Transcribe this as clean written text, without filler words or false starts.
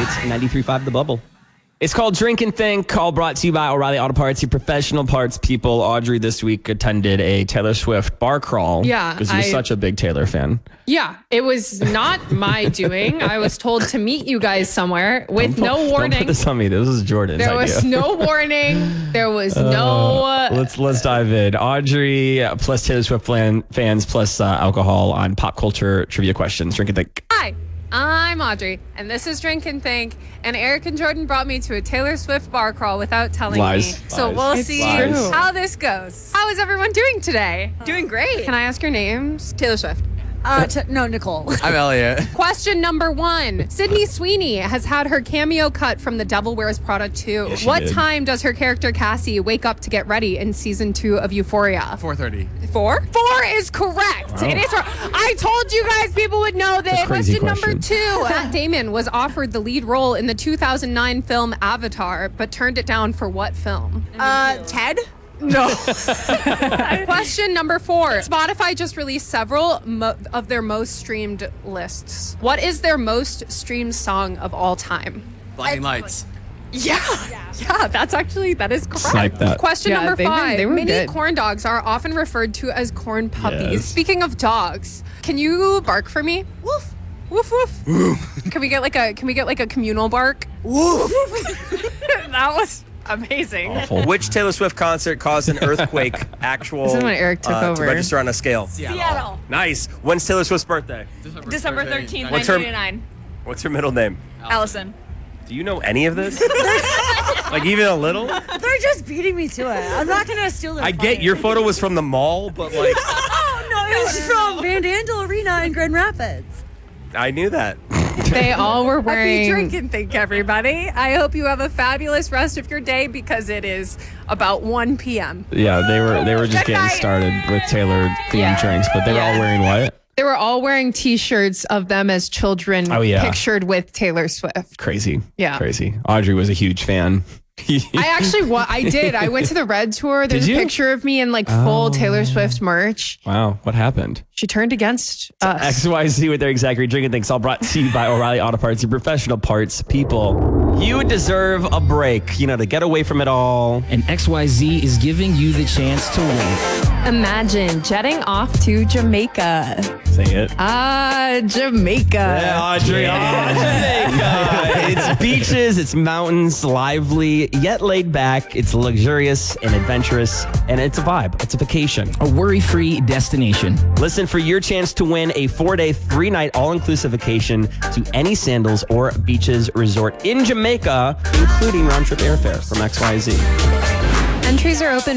It's 93.5 The Bubble. It's called Drink and Think, all brought to you by O'Reilly Auto Parts, your professional parts people. Audrey this week attended a Taylor Swift bar crawl. Yeah. Because you're such a big Taylor fan. Yeah, it was not my doing. I was told to meet you guys somewhere with no warning. Don't put this on me. This is Jordan's idea. There was no warning. There was no... Let's dive in. Audrey plus Taylor Swift fans plus alcohol on pop culture trivia questions. Drink and Think. Hi, I'm Audrey, and this is Drink and Think. And Eric and Jordan brought me to a Taylor Swift bar crawl without telling me. So we'll see how this goes. How is everyone doing today? Doing great. Can I ask your names? Taylor Swift. No, Nicole. I'm Elliot. Question number 1. Sydney Sweeney has had her cameo cut from The Devil Wears Prada 2. Yeah, she what did. time does her character Cassie wake up to get ready in season 2 of Euphoria? 4:30. 4? 4 is correct. Wow. It is. I told you guys people would know this. It's a crazy Number question. 2. Matt Damon was offered the lead role in the 2009 film Avatar, but turned it down for what film? Ted? No. Question number 4. Spotify just released several of their most streamed lists. What is their most streamed song of all time? Blinding Lights. Yeah, that is correct. Snipe that. Question Yeah, number they were 5. Mini good. corn dogs are often referred to as corn puppies. Yes. Speaking of dogs, can you bark for me? Woof. Woof woof. Can we get like a communal bark? Woof. That was amazing. Awful. Which Taylor Swift concert caused an earthquake actual This is when Eric took to over. register on a scale? Seattle. Nice. When's Taylor Swift's birthday? December 13th, What's her- 1989. What's her middle name? Allison. Do you know any of this? Like even a little? They're just beating me to it. I'm not going to steal their I get your photo was from the mall, but like Oh, no, it was from Van Andel Arena in Grand Rapids. I knew that. They all were Happy wearing. Drink and Think, everybody. I hope you have a fabulous rest of your day because it is about 1 p.m. Yeah, they were just Good getting night. started with Taylor themed drinks, but they were all wearing what? They were all wearing T-shirts of them as children Oh, yeah. pictured with Taylor Swift. Crazy. Yeah. Crazy. Audrey was a huge fan. I actually, I did. I went to the Red Tour. There's Did a you? picture of me in like full Taylor Swift merch. Wow, what happened? She turned against us. XYZ with their Exactly Drinking Things, all brought to you by O'Reilly Auto Parts, your professional parts people. You deserve a break, to get away from it all. And XYZ is giving you the chance to win. Imagine jetting off to Jamaica. Say it. Jamaica. Audrey. It's beaches, it's mountains, lively, yet laid back. It's luxurious and adventurous, and it's a vibe. It's a vacation. A worry-free destination. Listen for your chance to win a 4-day, 3-night all-inclusive vacation to any Sandals or Beaches resort in Jamaica, including round-trip airfare from XYZ. Entries are open